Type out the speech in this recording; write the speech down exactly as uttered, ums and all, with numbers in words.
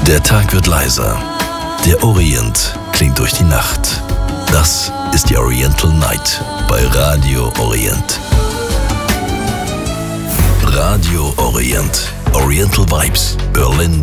Der Tag wird leiser. Der Orient klingt durch die Nacht. Das ist die Oriental Night bei Radio Orient. Radio Orient. Oriental Vibes. Berlin